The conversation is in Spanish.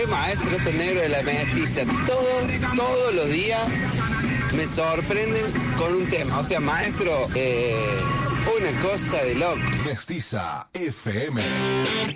qué maestro este negro de la mestiza. Todos los días me sorprenden con un tema. O sea, maestro, una cosa de loco. Mestiza FM.